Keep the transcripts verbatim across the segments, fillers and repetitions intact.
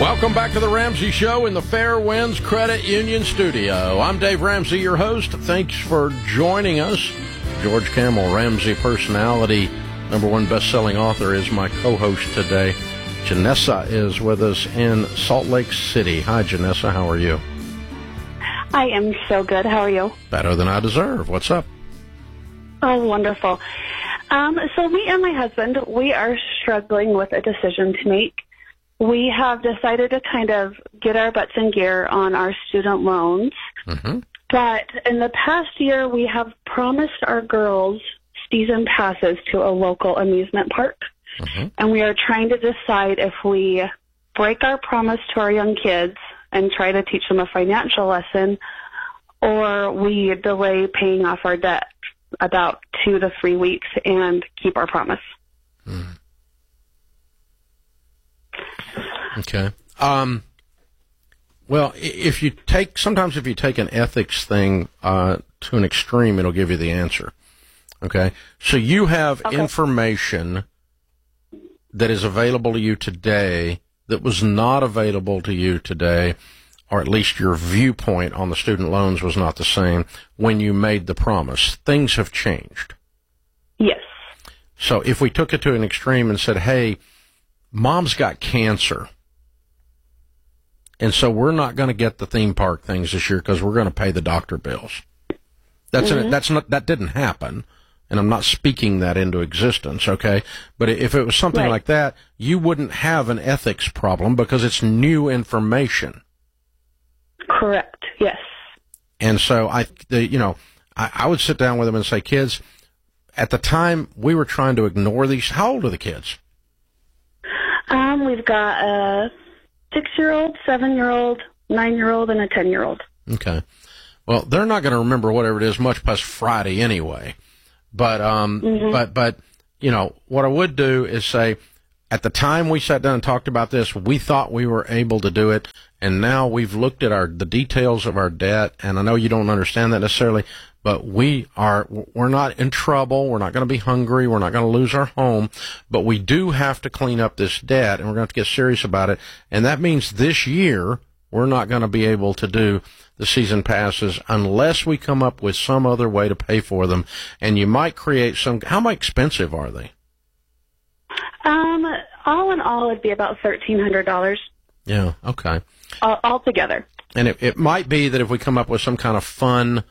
Welcome back to the Ramsey Show in the Fairwinds Credit Union studio. I'm Dave Ramsey, your host. Thanks for joining us. George Kamel, Ramsey personality, number one best-selling author, is my co-host today. Janessa is with us in Salt Lake City. Hi, Janessa. How are you? I am so good. How are you? Better than I deserve. What's up? Oh, wonderful. Um, so me and my husband, we are struggling with a decision to make. We have decided to kind of get our butts in gear on our student loans. Mm-hmm. But in the past year, we have promised our girls season passes to a local amusement park. Mm-hmm. And we are trying to decide if we break our promise to our young kids and try to teach them a financial lesson, or we delay paying off our debt about two to three weeks and keep our promise. Mm. Okay. Um, well, if you take, sometimes if you take an ethics thing uh, to an extreme, it'll give you the answer. Okay? So you have okay. information that is available to you today that was not available to you today, or at least your viewpoint on the student loans was not the same when you made the promise. Things have changed. Yes. So if we took it to an extreme and said, hey, Mom's got cancer, and so we're not going to get the theme park things this year because we're going to pay the doctor bills. That's mm-hmm. an, that's not that didn't happen, and I'm not speaking that into existence, okay? But if it was something right. like that, you wouldn't have an ethics problem because it's new information. Correct. Yes. And so I, the, you know, I, I would sit down with them and say, kids, at the time we were trying to ignore these. How old are the kids? Um, we've got a six-year-old, seven-year-old, nine-year-old, and a ten-year-old. Okay. Well, they're not going to remember whatever it is much past Friday anyway. But, um, mm-hmm. but, but, you know, what I would do is say, at the time we sat down and talked about this, we thought we were able to do it, and now we've looked at our the details of our debt, and I know you don't understand that necessarily, but we are, we're not in trouble, we're not going to be hungry, we're not going to lose our home, but we do have to clean up this debt, and we're going to have to get serious about it, and that means this year we're not going to be able to do the season passes unless we come up with some other way to pay for them, and you might create some, how expensive are they? Um, all in all, it'd be about thirteen hundred dollars. Yeah, okay. All, all together. And it, it might be that if we come up with some kind of fun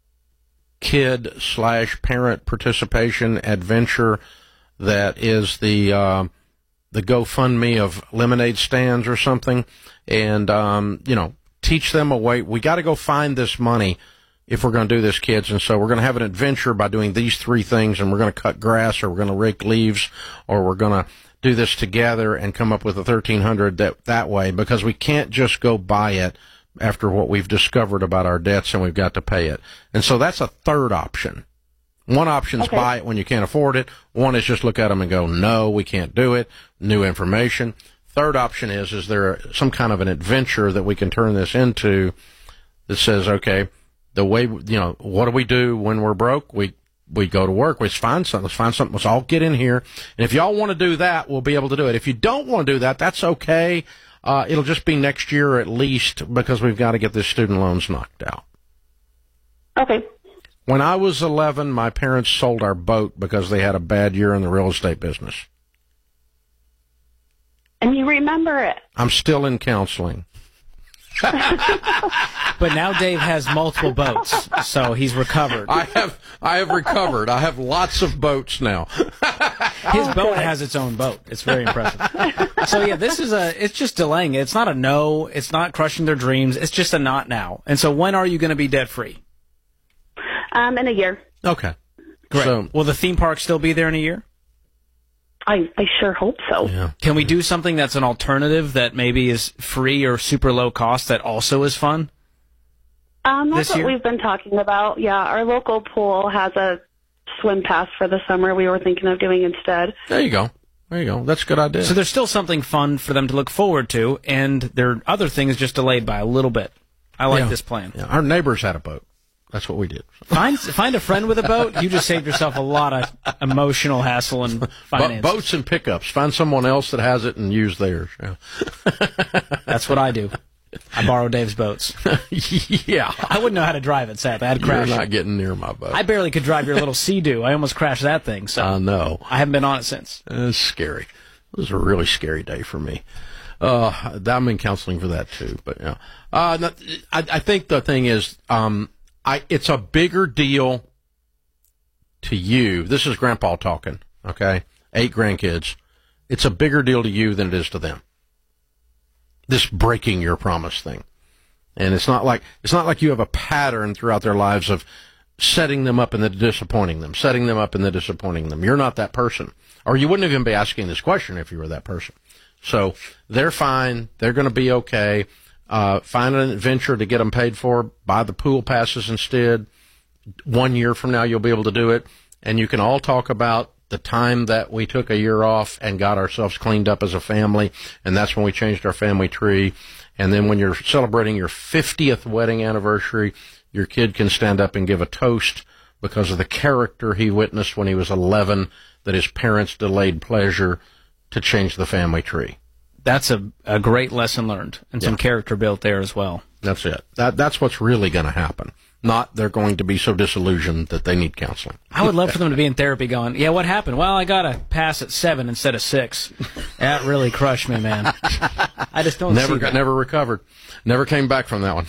kid slash parent participation adventure that is the uh, the GoFundMe of lemonade stands or something, and, um, you know, teach them a way. We got to go find this money if we're going to do this, kids, and so we're going to have an adventure by doing these three things, and we're going to cut grass, or we're going to rake leaves, or we're going to do this together and come up with a thirteen hundred that that way, because we can't just go buy it after what we've discovered about our debts and we've got to pay it. And so that's a third option. One option is okay. buy it when you can't afford it. One is just look at them and go, no, we can't do it. New information. Third option is, is there some kind of an adventure that we can turn this into that says, okay, the way, you know, what do we do when we're broke? We we go to work. Let's find something. Let's find something. Let's all get in here. And if y'all want to do that, we'll be able to do it. If you don't want to do that, that's okay. Uh, it'll just be next year at least, because we've got to get the student loans knocked out. Okay. When I was eleven, my parents sold our boat because they had a bad year in the real estate business. And you remember it. I'm still in counseling. But now Dave has multiple boats, so he's recovered. I have I have recovered. I have lots of boats now. His oh, boat good. has its own boat. It's very impressive. So yeah, this is a it's just delaying it. It's not a no, it's not crushing their dreams, it's just a not now. And so when are you going to be debt free? Um in a year. Okay. Great. So, will the theme park still be there in a year? I, I sure hope so. Yeah. Can we do something that's an alternative that maybe is free or super low cost that also is fun? Um, that's this what year? we've been talking about. Yeah, our local pool has a swim pass for the summer we were thinking of doing instead. There you go. There you go. That's a good idea. So there's still something fun for them to look forward to, and there are other things just delayed by a little bit. I like yeah. this plan. Yeah. Our neighbors had a boat. That's what we did. Find find a friend with a boat. You just saved yourself a lot of emotional hassle and finances. Bo- boats and pickups. Find someone else that has it and use theirs. Yeah. That's what I do. I borrow Dave's boats. Yeah. I wouldn't know how to drive it, sadly. I'd crash You're not it. getting near my boat. I barely could drive your little Sea-Doo. I almost crashed that thing. So I know. I haven't been on it since. It's scary. It was a really scary day for me. Uh, I'm in counseling for that too, but yeah. Uh, no, I, I think the thing is, um, I, it's a bigger deal to you. This is Grandpa talking, okay? Eight grandkids. It's a bigger deal to you than it is to them. This breaking your promise thing. And it's not like, it's not like you have a pattern throughout their lives of setting them up and then disappointing them, setting them up and then disappointing them. You're not that person. Or you wouldn't even be asking this question if you were that person. So they're fine. They're going to be okay. Uh, find an adventure to get them paid for. Buy the pool passes instead. One year from now, you'll be able to do it. And you can all talk about the time that we took a year off and got ourselves cleaned up as a family. And that's when we changed our family tree. And then when you're celebrating your fiftieth wedding anniversary, your kid can stand up and give a toast because of the character he witnessed when he was eleven, that his parents delayed pleasure to change the family tree. That's a, a great lesson learned and some Yeah. character built there as well. That's it. That, that's what's really going to happen. Not they're going to be so disillusioned that they need counseling. I would love for them to be in therapy going, yeah, what happened? Well, I got a pass at seven instead of six. That really crushed me, man. I just don't Never see got, that. never recovered. Never came back from that one.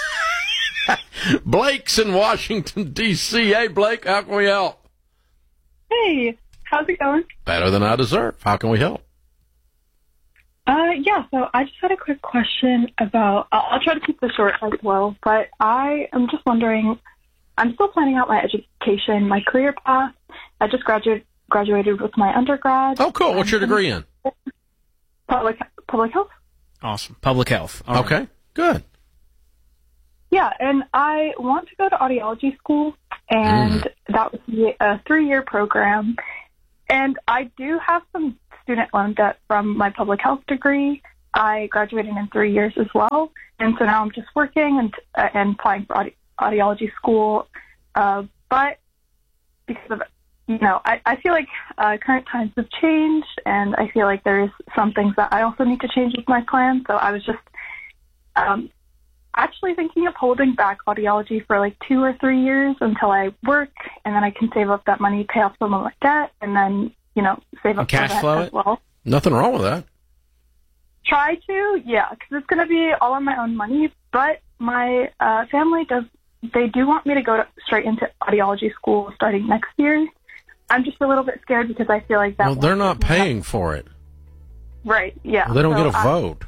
Blake's in Washington, D C Hey, Blake, how can we help? Hey, how's it going? Better than I deserve. How can we help? Uh, yeah, so I just had a quick question about, I'll, I'll try to keep this short as well, but I am just wondering, I'm still planning out my education, my career path. I just graduated graduated with my undergrad. Oh, cool. What's your degree in? Public, public health. Awesome. Public health. All right. Okay, good. Yeah, and I want to go to audiology school, and Mm. that would be a three-year program. And I do have some student loan debt from my public health degree. I graduated in three years as well, and so now I'm just working and uh, and applying for audi- audiology school. Uh, but because of, you know, I, I feel like uh, current times have changed, and I feel like there's some things that I also need to change with my plan. So I was just um, actually thinking of holding back audiology for like two or three years until I work, and then I can save up that money, pay off some of my debt, and then, you know, save up And cash for that flow as it? well. Nothing wrong with that. Try to, yeah, because it's going to be all on my own money. But my uh, family does, they do want me to go to, straight into audiology school starting next year. I'm just a little bit scared because I feel like that. Well, they're won't- not paying for it. Right, yeah. Well, they don't So get a I- vote.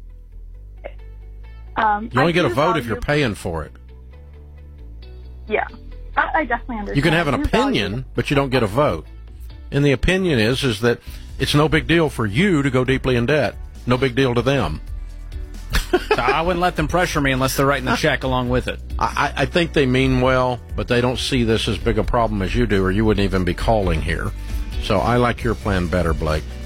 Um, You only I get a do vote if value- you're paying for it. Yeah, I, I definitely understand. You can have an I do value- opinion, but you don't get a vote. And the opinion is is that it's no big deal for you to go deeply in debt. No big deal to them. So I wouldn't let them pressure me unless they're writing the check along with it. I, I think they mean well, but they don't see this as big a problem as you do, or you wouldn't even be calling here. So I like your plan better, Blake.